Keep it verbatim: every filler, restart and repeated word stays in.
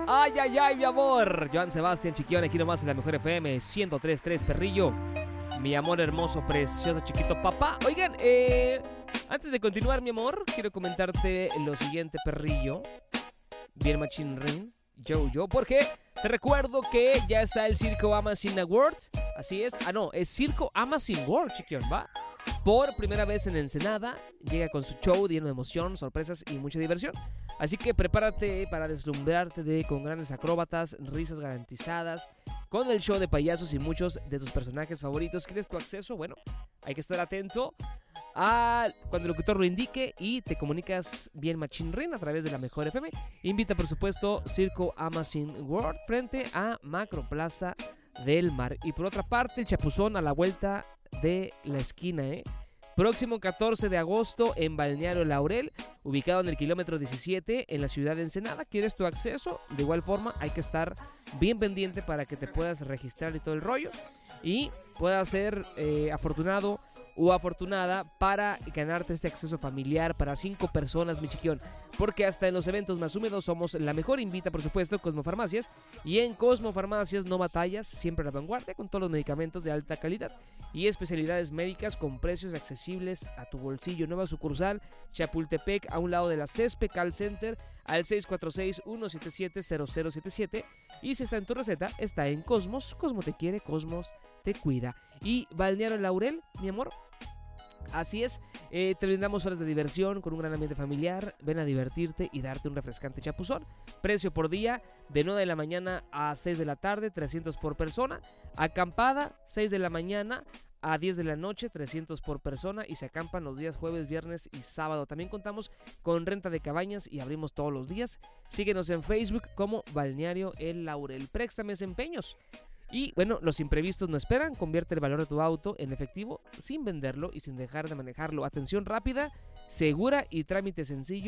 Ay, ay, ay, mi amor. Joan Sebastián Chiquión, aquí nomás en la Mejor F M ciento tres punto tres, Perrillo. Mi amor hermoso, precioso, chiquito papá. Oigan, eh, antes de continuar, mi amor, quiero comentarte lo siguiente, Perrillo. Bien machín ring, yo, yo, porque te recuerdo que ya está el Circo Amazing Awards. Así es, ah no, es Circo Amazing World, Chiquión, ¿va? Por primera vez en Ensenada, llega con su show lleno de emoción, sorpresas y mucha diversión. Así que prepárate para deslumbrarte de, con grandes acróbatas, risas garantizadas, con el show de payasos y muchos de tus personajes favoritos. ¿Quieres tu acceso? Bueno, hay que estar atento a cuando el locutor lo indique y te comunicas bien machín rin a través de la Mejor F M. Invita, por supuesto, Circo Amazing World frente a Macroplaza del Mar. Y por otra parte, el Chapuzón a la vuelta de la esquina, ¿eh? Próximo catorce de agosto en Balneario Laurel, ubicado en el kilómetro diecisiete en la ciudad de Ensenada. ¿Quieres tu acceso? De igual forma hay que estar bien pendiente para que te puedas registrar y todo el rollo y puedas ser eh, afortunado o afortunada para ganarte este acceso familiar para cinco personas, mi chiquión. Porque hasta en los eventos más húmedos somos la mejor. Invita, por supuesto, Cosmo Farmacias. Y en Cosmo Farmacias no batallas, siempre a la vanguardia, con todos los medicamentos de alta calidad y especialidades médicas con precios accesibles a tu bolsillo. Nueva sucursal, Chapultepec, a un lado de la Cespe Call Center, al seis cuatro seis, uno siete siete, cero cero siete siete. Y si está en tu receta, está en Cosmos. Cosmo te quiere, Cosmos te cuida. Y Balneario Laurel, mi amor, así es, eh, te brindamos horas de diversión con un gran ambiente familiar. Ven a divertirte y darte un refrescante chapuzón. Precio por día de nueve de la mañana a seis de la tarde, trescientos por persona. Acampada, seis de la mañana a diez de la noche, trescientos por persona. Y se acampan los días jueves, viernes y sábado. También contamos con renta de cabañas y abrimos todos los días. Síguenos en Facebook como Balneario El Laurel. Préstame empeños. Y bueno, los imprevistos no esperan. Convierte el valor de tu auto en efectivo sin venderlo y sin dejar de manejarlo. Atención rápida, segura y trámite sencillo.